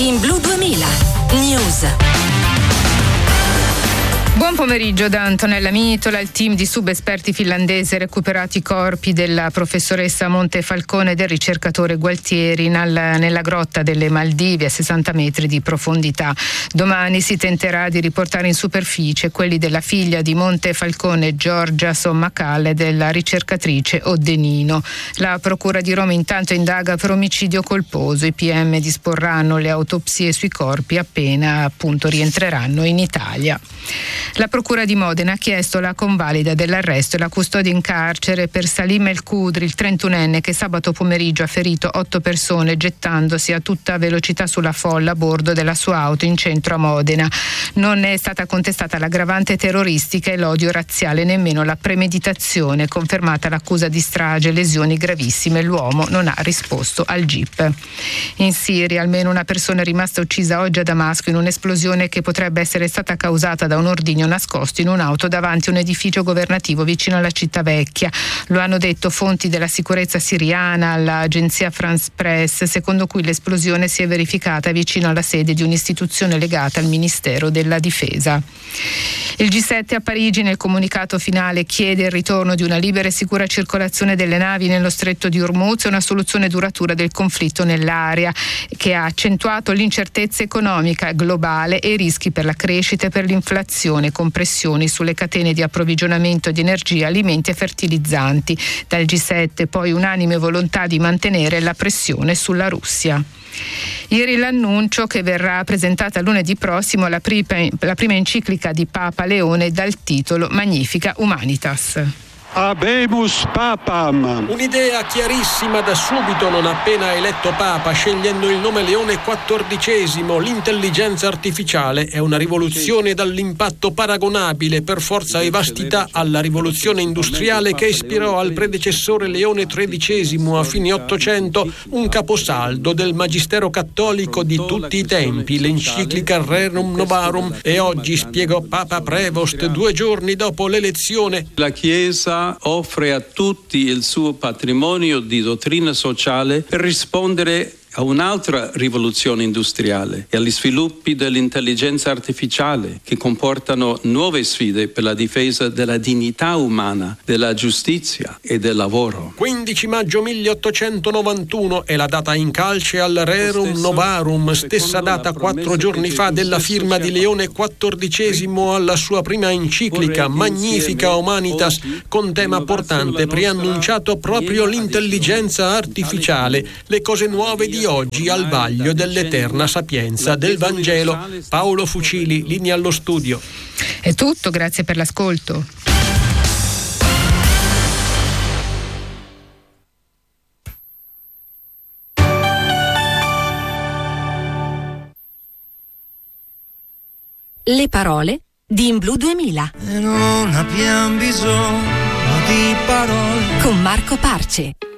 In Blu 2000 News. Buon pomeriggio da Antonella Mitola. Il team di subesperti finlandese ha recuperato i corpi della professoressa Montefalcone e del ricercatore Gualtieri nella grotta delle Maldive a 60 metri di profondità. Domani si tenterà di riportare in superficie quelli della figlia di Montefalcone, Giorgia Sommacal, e della ricercatrice Oddenino. La Procura di Roma intanto indaga per omicidio colposo. I PM disporranno le autopsie sui corpi appena appunto rientreranno in Italia. La Procura di Modena ha chiesto la convalida dell'arresto e la custodia in carcere per Salim El Kudri, il 31enne che sabato pomeriggio ha ferito 8 persone gettandosi a tutta velocità sulla folla a bordo della sua auto in centro a Modena. Non è stata contestata l'aggravante terroristica e l'odio razziale, nemmeno la premeditazione, confermata l'accusa di strage e lesioni gravissime. L'uomo non ha risposto al GIP. In Siria almeno una persona è rimasta uccisa oggi a Damasco in un'esplosione che potrebbe essere stata causata da un ordigno nascosto in un'auto davanti a un edificio governativo vicino alla città vecchia. Lo hanno detto fonti della sicurezza siriana all'agenzia France Press, secondo cui l'esplosione si è verificata vicino alla sede di un'istituzione legata al Ministero della Difesa. Il G7 a Parigi nel comunicato finale chiede il ritorno di una libera e sicura circolazione delle navi nello stretto di Hormuz e una soluzione duratura del conflitto nell'area, che ha accentuato l'incertezza economica globale e i rischi per la crescita e per l'inflazione, con pressioni sulle catene di approvvigionamento di energia, alimenti e fertilizzanti. Dal G7 poi unanime volontà di mantenere la pressione sulla Russia. Ieri l'annuncio che verrà presentata lunedì prossimo la prima enciclica di Papa Leone dal titolo Magnificat Humanitas. Habemus Papam. Un'idea chiarissima da subito, non appena eletto Papa, scegliendo il nome Leone XIV. L'intelligenza artificiale è una rivoluzione dall'impatto paragonabile per forza e vastità alla rivoluzione industriale che ispirò al predecessore Leone XIII a fine Ottocento un caposaldo del magistero cattolico di tutti i tempi, l'enciclica Rerum Novarum, e oggi, spiegò Papa Prevost 2 giorni dopo l'elezione, La Chiesa offre a tutti il suo patrimonio di dottrina sociale per rispondere a un'altra rivoluzione industriale e agli sviluppi dell'intelligenza artificiale che comportano nuove sfide per la difesa della dignità umana, della giustizia e del lavoro. 15 maggio 1891 è la data in calce al Rerum Novarum, stessa data 4 giorni fa della firma di Leone XIV alla sua prima enciclica Magnificat Humanitas, con tema portante preannunciato proprio l'intelligenza artificiale, le cose nuove di oggi al vaglio dell'eterna sapienza del Vangelo. Paolo Fucili, linea allo studio. È tutto, grazie per l'ascolto. Le parole di In Blu 2000. E non abbiamo bisogno di parole. Con Marco Parce.